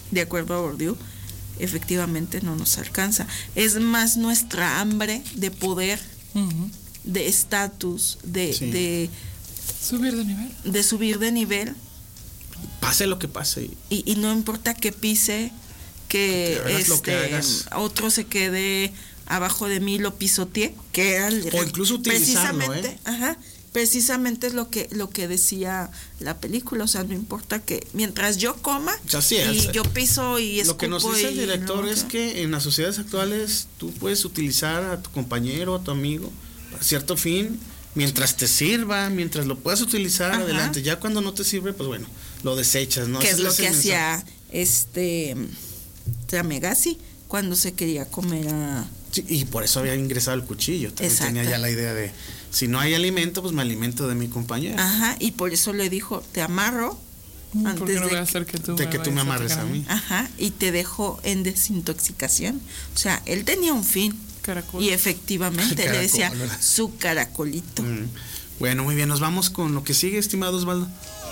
de acuerdo a Bourdieu, efectivamente no nos alcanza. Es más nuestra hambre de poder, de estatus, de subir de nivel. De subir de nivel. Pase lo que pase. Y no importa que pise, que otro se quede abajo de mí, lo pisoteé, que era o incluso utilizarlo, precisamente es lo que decía la película. O sea, no importa que mientras yo coma, y yo piso y escupo. Lo que nos dice el director es que en las sociedades actuales tú puedes utilizar a tu compañero, a tu amigo para cierto fin, mientras te sirva, mientras lo puedas utilizar, adelante. Ya cuando no te sirve, pues bueno, lo desechas, ¿no? Que es lo que hacía Tramegasi cuando se quería comer a... Sí, y por eso había ingresado el cuchillo. Tenía ya la idea de, si no hay alimento, pues me alimento de mi compañero. Y por eso le dijo, te amarro antes porque no voy a hacer que tú me amarres a mí. Y te dejo en desintoxicación. O sea, él tenía un fin. Caracol. Y efectivamente le decía su caracolito. Bueno, muy bien, nos vamos con lo que sigue, estimado Osvaldo.